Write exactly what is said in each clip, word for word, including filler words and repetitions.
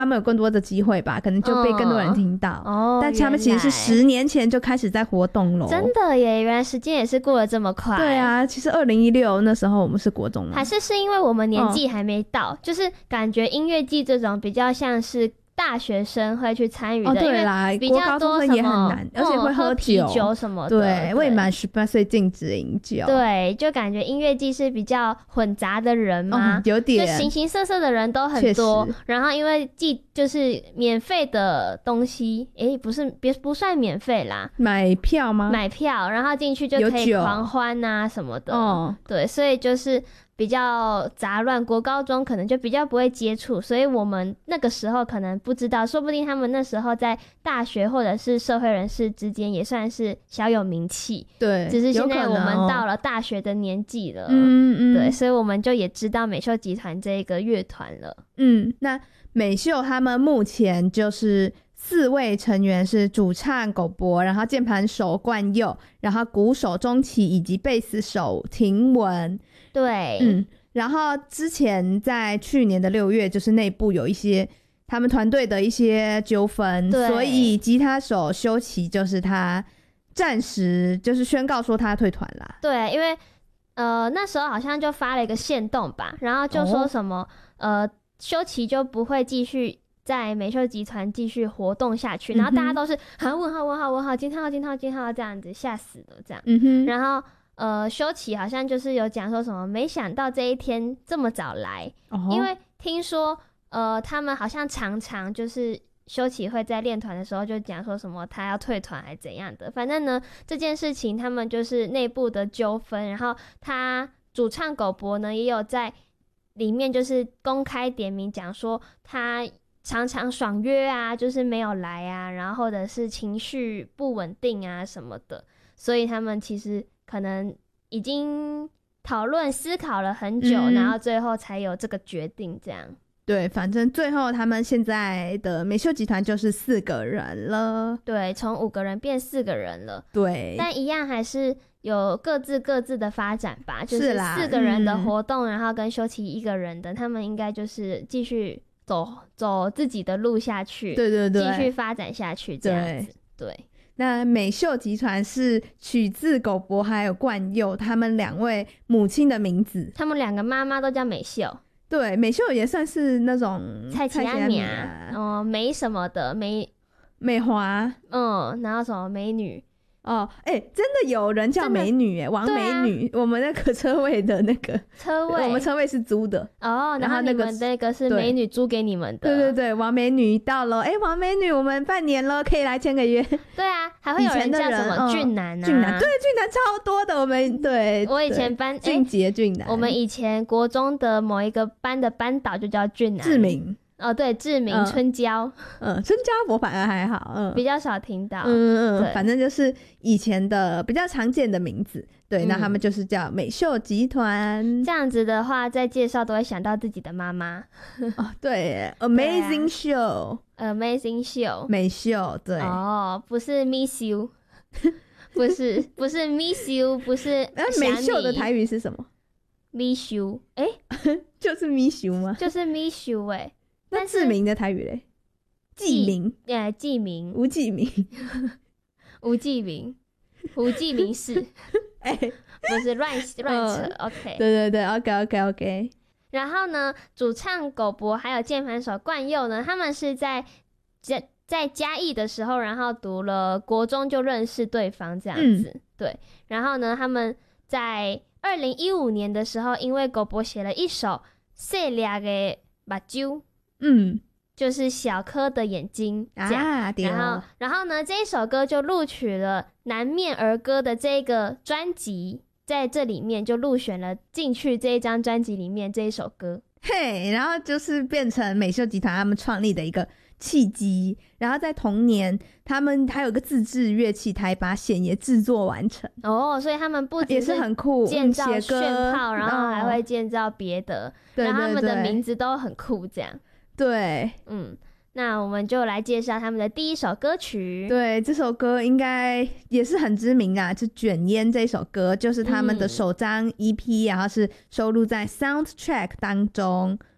他们有更多的机会吧，可能就被更多人听到、 哦、 但他们其实是十年前就开始在活动了。 真的耶，原来时间也是过得这么快。 对啊，其实二零一六那时候我们是国中嘛， 还是是因为我们年纪还没到、哦、就是感觉音乐季这种比较像是大学生会去参与的、哦、 对啦， 因为比较多什么也很难，而且会喝酒、嗯、喝啤酒什么的。 对，未满十八岁禁止饮酒。 对，就感觉音乐季是比较混杂的人嘛、 哦、有点， 就形形色色的人都很多。然后因为季就是免费的东西，诶，不是别不算免费啦， 买票吗？ 买票，然后进去就可以狂欢啊什么的。哦，对，所以就是比较杂乱，国高中可能就比较不会接触，所以我们那个时候可能不知道，说不定他们那时候在大学或者是社会人士之间也算是小有名气。 对， 只是现在我们到了大学的年纪了， 嗯嗯， 对，所以我们就也知道美秀集团这一个乐团了。 嗯，那美秀他们目前就是四位成员是主唱狗博，然后键盘手冠佑，然后鼓手钟琪以及贝斯手廷文。 对， 嗯，然后之前在去年的六月，就是内部有一些他们团队的一些纠纷，所以吉他手修齐就是他暂时就是宣告说他退团啦。 对，因为呃那时候好像就发了一个限动吧，然后就说什么、哦、呃修齐就不会继续在美秀集团继续活动下去，然后大家都是啊问号问号问号惊叹号惊叹号惊叹号这样子，吓死了这样。 嗯哼， 然后呃，修齐好像就是有讲说什么，没想到这一天这么早来，哦、因为听说呃，他们好像常常就是修齐会在练团的时候就讲说什么他要退团还怎样的，反正呢这件事情他们就是内部的纠纷，然后他主唱狗博呢也有在里面就是公开点名讲说他常常爽约啊，就是没有来啊，然后或者是情绪不稳定啊什么的，所以他们其实可能已经讨论思考了很久、嗯、然后最后才有这个决定这样。 对，反正最后他们现在的美秀集团就是四个人了。 对，从五个人变四个人了。 对， 但一样还是有各自各自的发展吧，就是四个人的活动、嗯、然后跟修齐一个人的，他们应该就是继续走走自己的路下去。 对对对， 继续发展下去这样子。 对, 对， 那美秀集团是取自狗博还有冠佑他们两位母亲的名字， 他们两个妈妈都叫美秀。 对，美秀也算是那种蔡奇安米啊，哦，美什么的，美美华， 嗯，然后什么美女。 哦，哎、欸，真的有人叫美女哎，王美女、啊，我们那个车位的那个车位， 我们车位是租的哦，然后你们那个是美女租给你们的， 对对对，王美女到了，哎、欸，王美女，我们半年了，可以来签个约。 对啊，还会有人叫什么俊男啊， 俊男，对，俊男超多的，我们对， 我以前班俊杰俊男、 欸，我们以前国中的某一个班的班导就叫俊男， 志明。 哦，对，志明、嗯、春娇， 嗯，春娇我反而还好，嗯， 比较少听到， 嗯嗯，反正就是以前的比较常见的名字，对，嗯、那他们就是叫美秀集团。 这样子的话，在介绍都会想到自己的妈妈。 哦，对 ，Amazing Show，Amazing Show， 美秀，对， 哦，不是 Miss You， 不是不是 Miss You， 不是。 那美秀的台语是什么 ？Miss You， 哎、 欸，就是 Miss You 吗？ 就是 Miss You 哎、欸。 那志明的台语嘞？记名， 对，记名， 吴记名， 吴记名，吴记名是，哎、欸，不是乱乱扯 ，OK， 对对对 ，OK OK OK。 然后呢，主唱狗博还有键盘手冠佑呢，他们是在在在嘉义的时候，然后读了国中就认识对方这样子，嗯、对。然后呢，他们在二零一五年的时候，因为狗博写了一首《细粒的目睭》。嗯，就是小颗的眼睛这样、啊、然后然后呢这一首歌就录取了南面儿歌的这个专辑，在这里面就入选了进去这一张专辑里面这一首歌， 嘿，然后就是变成美秀集团他们创立的一个契机，然后在同年他们还有一个自制乐器台把弦也制作完成哦，所以他们不只是很酷建造炫炮、嗯、然后还会建造别的、哦、然后他们的名字都很酷这样， 对， 嗯，那我们就来介绍他们的第一首歌曲。 对，这首歌应该也是很知名啊，就卷烟这首歌就是他们的首张 E P、嗯、然后是收录在 Soundtrack 当中。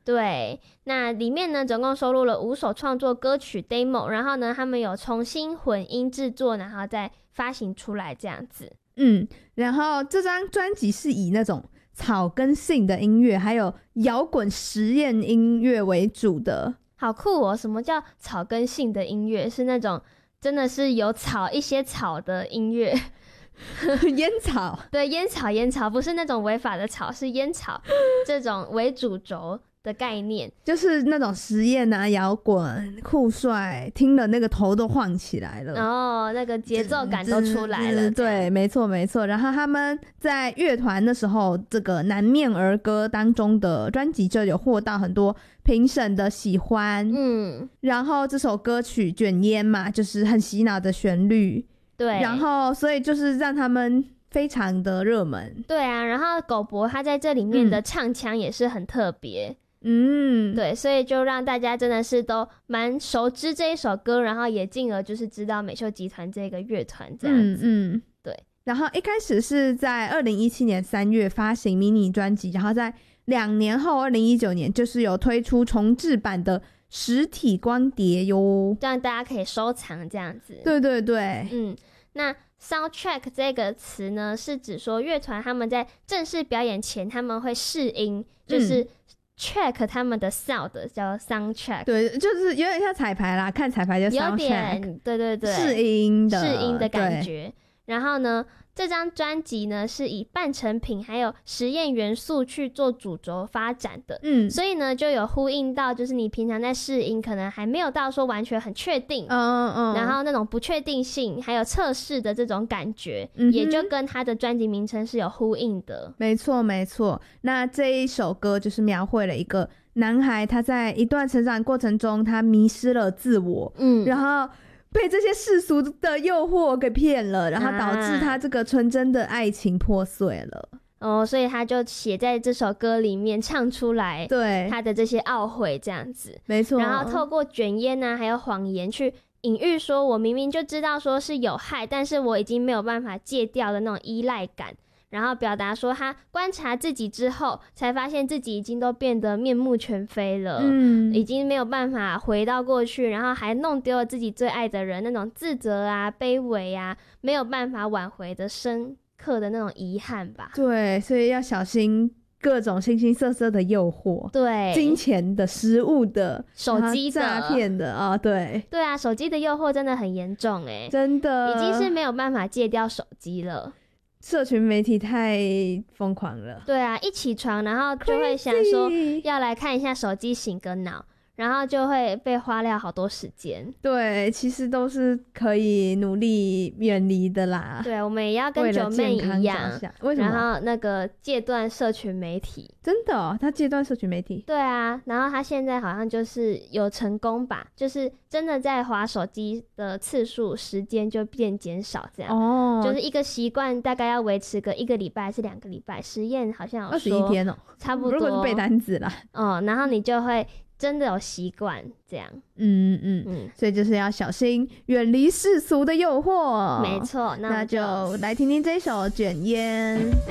对，那里面呢总共收录了五首创作歌曲 demo， 然后呢他们有重新混音制作，然后再发行出来这样子。 嗯，然后这张专辑是以那种草根性的音乐还有摇滚实验音乐为主的。 好酷哦！什么叫草根性的音乐？是那种真的是有草一些草的音乐烟草。 对，烟草烟草，不是那种违法的草，是烟草这种为主轴的概念， 就是那种实验啊，摇滚酷帅，听了那个头都晃起来了， 然后那个节奏感都出来了。 对，没错没错。然后他们在乐团的时候，这个南面儿歌当中的专辑就有获到很多评审的喜欢。嗯，然后这首歌曲卷烟嘛，就是很洗脑的旋律。对，然后所以就是让他们非常的热门。 对啊，然后狗博他在这里面的唱腔也是很特别。嗯，对，所以就让大家真的是都蛮熟知这一首歌，然后也进而就是知道美秀集团这个乐团这样子。嗯嗯，对。 然后一开始是在二零一七年三月发行迷你专辑，然后在两年后二零一九年就是有推出重制版的实体光碟哟， 这样大家可以收藏这样子。 对对对， 嗯，那 soundtrack 这个词呢，是指说乐团他们在正式表演前他们会试音，就是track 他们的 sound 叫 soundtrack。 对，就是有点像彩排啦，看彩排就 soundtrack， 有点对对对， 试音的试音的感觉。然后呢这张专辑呢是以半成品还有实验元素去做主轴发展的。嗯，所以呢就有呼应到就是你平常在试音可能还没有到说完全很确定，嗯嗯，然后那种不确定性还有测试的这种感觉、嗯、也就跟他的专辑名称是有呼应的。 没错没错。那这一首歌就是描绘了一个男孩他在一段成长过程中他迷失了自我，嗯，然后被这些世俗的诱惑给骗了，然后导致他这个纯真的爱情破碎了、 啊、哦，所以他就写在这首歌里面唱出来， 对他的这些懊悔这样子。 没错， 然后透过卷烟啊还有谎言去隐喻说我明明就知道说是有害，但是我已经没有办法戒掉的那种依赖感，然后表达说他观察自己之后才发现自己已经都变得面目全非了，嗯，已经没有办法回到过去，然后还弄丢了自己最爱的人，那种自责啊卑微啊没有办法挽回的深刻的那种遗憾吧。 对，所以要小心各种形形色色的诱惑， 对， 金钱的、食物的、 手机的、 诈骗的啊、哦，对， 对啊，手机的诱惑真的很严重哎， 真的， 已经是没有办法戒掉手机了。 社群媒体太疯狂了。 对啊，一起床然后就会想说要来看一下手机醒个脑，然后就会被花掉好多时间。 对，其实都是可以努力远离的啦。 对，我们也要跟九妹一样， 为什么？ 然后那个戒断社群媒体。 真的哦，他戒断社群媒体？ 对啊，然后他现在好像就是有成功吧，就是真的在滑手机的次数时间就变减少这样。哦，就是一个习惯大概要维持个一个礼拜还是两个礼拜，实验好像有说二十一天哦， 差不多。 如果是背单词啦， 哦，然后你就会真的有习惯这样。 嗯嗯嗯，所以就是要小心远离世俗的诱惑。 没错， 那就来听听这首卷烟。